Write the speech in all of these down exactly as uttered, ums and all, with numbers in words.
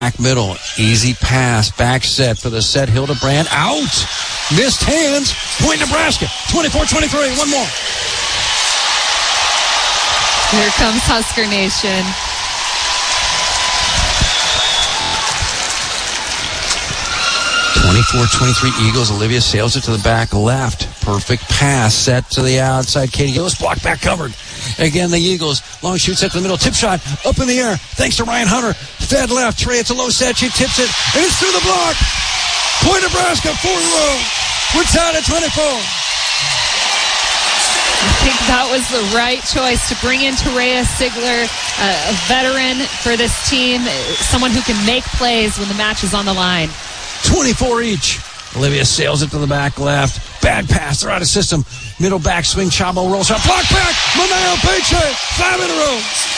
Back middle, easy pass, back set for the set. Hildebrand out, missed hands. Point Nebraska, twenty-four twenty-three. One more. Here comes Husker Nation. twenty-four twenty-three Eagles. Olivia sails it to the back left. Perfect pass set to the outside. Katie Gillis blocked back covered. Again, the Eagles. Long shoot set to the middle. Tip shot up in the air. Thanks to Ryan Hunter. Fed left. Trey, it's a low set. She tips it. And it's through the block. Point Nebraska, four in a row. We're tied at twenty-four. I think that was the right choice to bring in Terea Sigler, uh, a veteran for this team, someone who can make plays when the match is on the line. twenty-four each. Olivia sails it to the back left. Bad pass. They're out of system. Middle back swing. Chabo rolls out. Block back. Manaya Peche. Five in a row.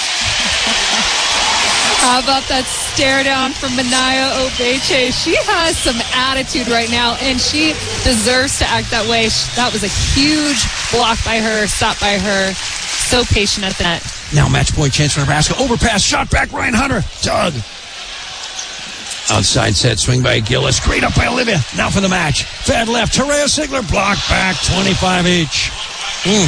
How about that stare down from Manaya Obeche? She has some attitude right now, and she deserves to act that way. That was a huge block by her, stop by her. So patient at the net. Now match point chance for Nebraska. Overpass. Shot back. Ryan Hunter. Doug. Outside set, swing by Gillis. Great up by Olivia. Now for the match. Fed left. Terea Sigler. Block back. twenty-five each. Mm.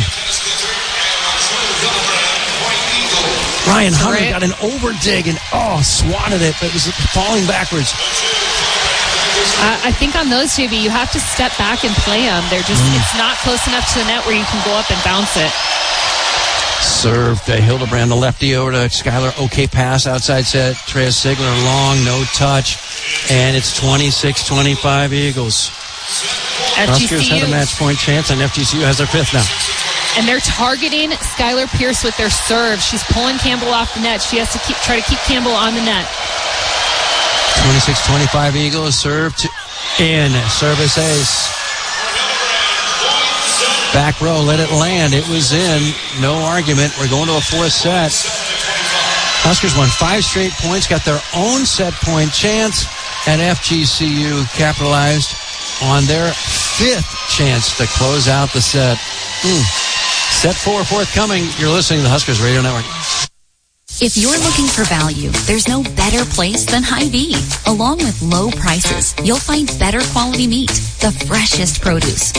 Ryan Hunter got an over dig and, oh, swatted it, but it was falling backwards. I, I think on those, J B, you have to step back and play them. They're just, mm. it's not close enough to the net where you can go up and bounce it. Serve to Hildebrand, the lefty over to Skylar. Okay pass, outside set. Terea Sigler long, no touch. And it's twenty-six twenty-five Eagles. Huskers had a match point chance, and F G C U has their fifth now. And they're targeting Skylar Pierce with their serve. She's pulling Campbell off the net. She has to keep try to keep Campbell on the net. twenty-six twenty-five Eagles. Serve to in. Service ace. Back row, let it land. It was in. No argument. We're going to a fourth set. Huskers won five straight points, got their own set point chance, and F G C U capitalized on their fifth chance to close out the set. Mm. Set four forthcoming. You're listening to the Huskers Radio Network. If you're looking for value, there's no better place than Hy-Vee. Along with low prices, you'll find better quality meat, the freshest produce,